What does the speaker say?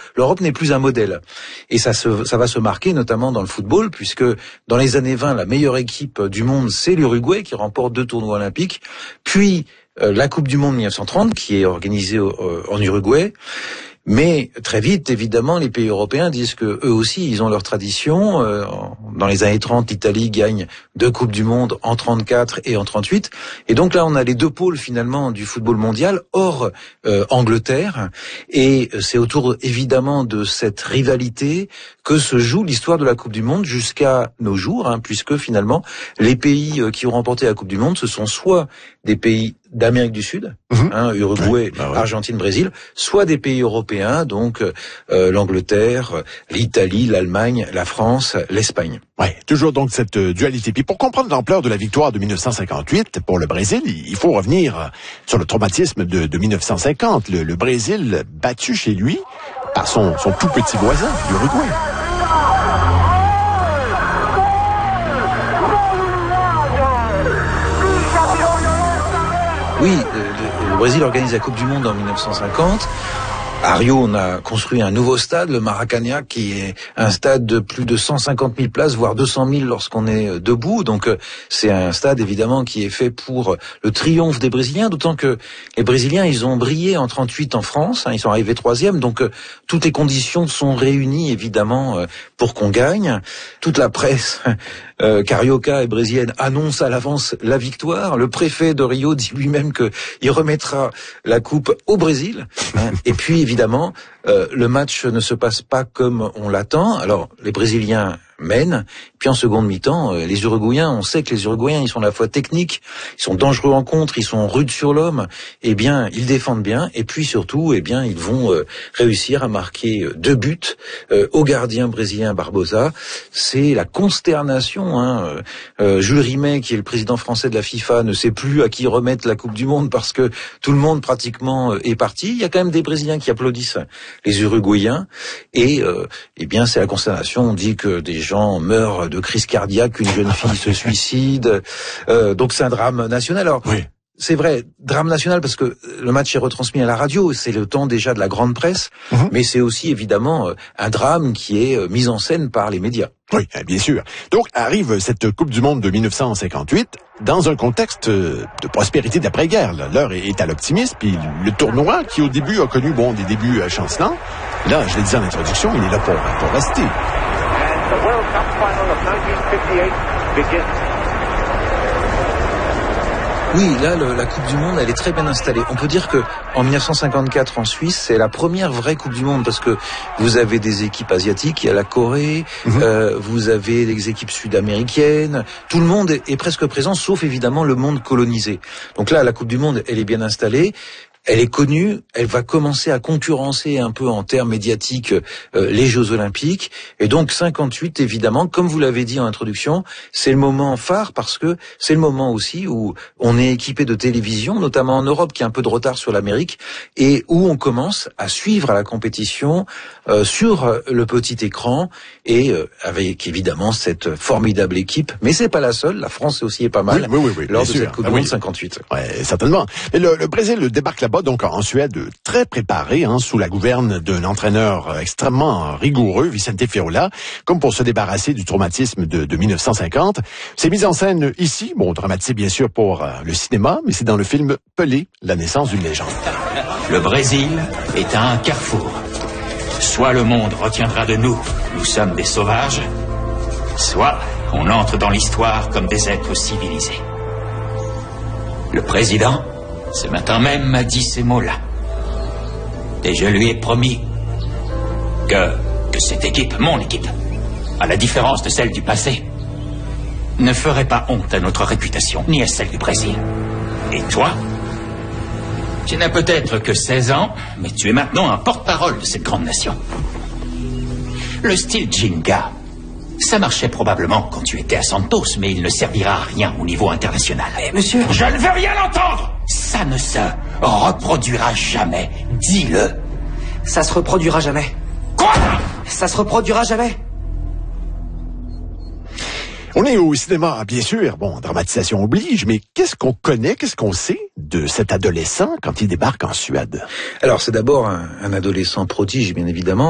l'Europe n'est plus un modèle. Et ça va se marquer notamment dans le football, puisque dans les années 20, la meilleure équipe du monde, c'est l'Uruguay, qui remporte 2 tournois olympiques. Puis la Coupe du Monde 1930, qui est organisée en Uruguay. Mais très vite, évidemment, les pays européens disent que eux aussi, ils ont leur tradition. Dans les années 30, l'Italie gagne 2 Coupes du Monde en 34 et en 38. Et donc là, on a les 2 pôles finalement du football mondial, hors Angleterre. Et c'est autour évidemment de cette rivalité que se joue l'histoire de la Coupe du Monde jusqu'à nos jours, puisque finalement, les pays qui ont remporté la Coupe du Monde, ce sont soit des pays d'Amérique du Sud, Uruguay, Argentine, Brésil, soit des pays européens, donc l'Angleterre, l'Italie, l'Allemagne, la France, l'Espagne. Ouais, toujours donc cette dualité. Puis pour comprendre l'ampleur de la victoire de 1958 pour le Brésil, il faut revenir sur le traumatisme de 1950. Le Brésil battu chez lui par son tout petit voisin, l'Uruguay. Oui, le Brésil organise la Coupe du Monde en 1950. À Rio, on a construit un nouveau stade, le Maracanã, qui est un stade de plus de 150 000 places, voire 200 000 lorsqu'on est debout. Donc, c'est un stade, évidemment, qui est fait pour le triomphe des Brésiliens, d'autant que les Brésiliens, ils ont brillé en 38 en France, ils sont arrivés 3e, donc toutes les conditions sont réunies, évidemment, pour qu'on gagne. Toute la presse carioca et brésilienne annonce à l'avance la victoire. Le préfet de Rio dit lui-même qu'il remettra la coupe au Brésil. Et puis, évidemment, le match ne se passe pas comme on l'attend. Alors, les Brésiliens mènent. Puis en seconde mi-temps, les Uruguayens, on sait que les Uruguayens, ils sont à la fois techniques, ils sont dangereux en contre, ils sont rudes sur l'homme. Eh bien, ils défendent bien. Et puis surtout, eh bien, ils vont réussir à marquer 2 buts au gardien brésilien Barbosa. C'est la consternation. Jules Rimet, qui est le président français de la FIFA, ne sait plus à qui remettre la Coupe du Monde parce que tout le monde pratiquement est parti. Il y a quand même des Brésiliens qui applaudissent les Uruguayens. Et eh bien, c'est la consternation. On dit que des gens meurent de crise cardiaque, une jeune fille se suicide. Donc c'est un drame national. Alors, oui. C'est vrai, drame national parce que le match est retransmis à la radio, c'est le temps déjà de la grande presse, mais c'est aussi évidemment un drame qui est mis en scène par les médias. Oui, bien sûr. Donc arrive cette Coupe du Monde de 1958 dans un contexte de prospérité d'après-guerre. L'heure est à l'optimisme, puis le tournoi qui au début a connu des débuts chancelants, là, je l'ai dit en introduction, il est là pour rester. The World Cup final of 1958 begins. Oui, là, la Coupe du Monde, elle est très bien installée. On peut dire que en 1954 en Suisse, c'est la première vraie Coupe du Monde parce que vous avez des équipes asiatiques, il y a la Corée, vous avez des équipes sud-américaines. Tout le monde est presque présent, sauf évidemment le monde colonisé. Donc là, la Coupe du Monde, elle est bien installée. Elle est connue, elle va commencer à concurrencer un peu en termes médiatiques les Jeux Olympiques. Et donc 58, évidemment, comme vous l'avez dit en introduction, c'est le moment phare parce que c'est le moment aussi où on est équipé de télévision, notamment en Europe qui a un peu de retard sur l'Amérique, et où on commence à suivre la compétition sur le petit écran et avec évidemment cette formidable équipe. Mais c'est pas la seule, la France aussi est pas mal lors de cette Coupe du Monde 58. Ouais, certainement. Mais le Brésil débarque là-bas, donc en Suède, très préparé, sous la gouverne d'un entraîneur extrêmement rigoureux, Vicente Fiola, comme pour se débarrasser du traumatisme de 1950. C'est mis en scène ici, dramatisé bien sûr pour le cinéma, mais c'est dans le film Pelé, la naissance d'une légende. Le Brésil est à un carrefour. Soit le monde retiendra de nous, nous sommes des sauvages, soit on entre dans l'histoire comme des êtres civilisés. Le président, ce matin même, m'a dit ces mots-là. Et je lui ai promis que cette équipe, mon équipe, à la différence de celle du passé, ne ferait pas honte à notre réputation, ni à celle du Brésil. Et toi, tu n'as peut-être que 16 ans, mais tu es maintenant un porte-parole de cette grande nation. Le style Ginga, ça marchait probablement quand tu étais à Santos, mais il ne servira à rien au niveau international. Monsieur... Je ne veux rien entendre! Ça ne se reproduira jamais. Dis-le. Ça se reproduira jamais. Quoi? Ça se reproduira jamais. On est au cinéma, bien sûr. Dramatisation oblige, mais qu'est-ce qu'on connaît, qu'est-ce qu'on sait de cet adolescent quand il débarque en Suède? Alors, c'est d'abord un adolescent prodige, bien évidemment.